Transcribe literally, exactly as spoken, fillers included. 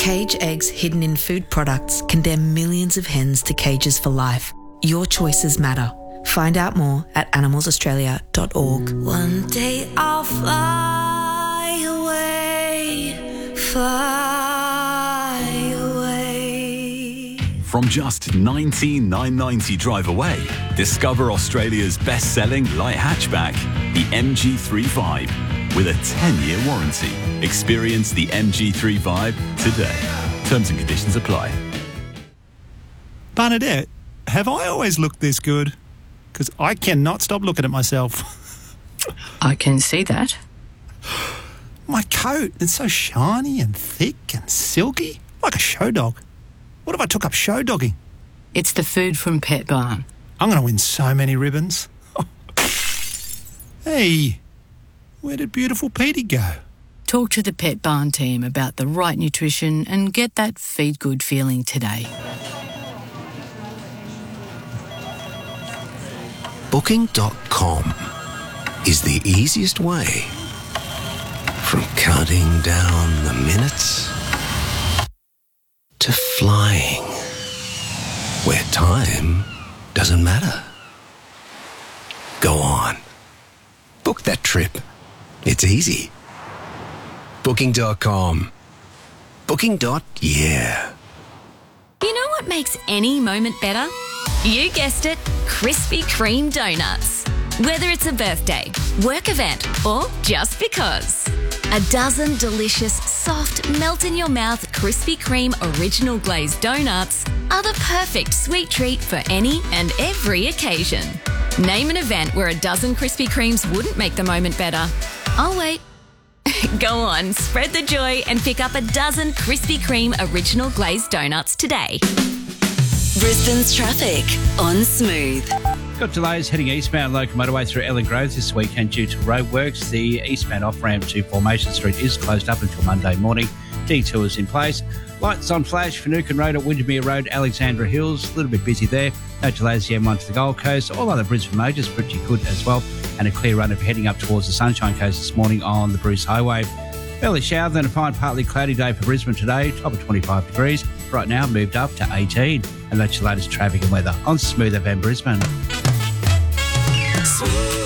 Cage eggs hidden in food products condemn millions of hens to cages for life. Your choices matter. Find out more at animals australia dot org. One day I'll fly away, fly away. From just nineteen thousand nine hundred ninety dollars drive away, discover Australia's best-selling light hatchback, the M G three Vibe, with a ten-year warranty. Experience the M G three Vibe today. Terms and conditions apply. Bernadette, have I always looked this good? Because I cannot stop looking at myself. I can see that. My coat, it's so shiny and thick and silky, like a show dog. What if I took up show dogging? It's the food from Pet Barn. I'm going to win so many ribbons. Hey, where did beautiful Petey go? Talk to the Pet Barn team about the right nutrition and get that feed good feeling today. Booking dot com is the easiest way from counting down the minutes to flying where time doesn't matter. Go on. Book that trip. It's easy. Booking dot com. Booking. Yeah. You know what makes any moment better? You guessed it, Krispy Kreme donuts. Whether it's a birthday, work event, or just because. A dozen delicious, soft, melt-in-your-mouth Krispy Kreme original glazed donuts are the perfect sweet treat for any and every occasion. Name an event where a dozen Krispy Kremes wouldn't make the moment better. I'll wait. Go on, spread the joy and pick up a dozen Krispy Kreme original glazed donuts today. Brisbane's traffic on Smooth. Got delays heading eastbound local motorway through Ellen Grove this weekend due to roadworks. The eastbound off-ramp to Formation Street is closed up until Monday morning. Detours in place. Lights on flash for Nukin Road at Windermere Road, Alexandra Hills. A little bit busy there. No delays the M one to the Gold Coast. All other Brisbane majors pretty good as well. And a clear run if you're heading up towards the Sunshine Coast this morning on the Bruce Highway. Early shower, then a fine partly cloudy day for Brisbane today. Top of twenty-five degrees. Right now moved up to eighteen. And that's your latest traffic and weather on Smooth F M Brisbane. Smooth.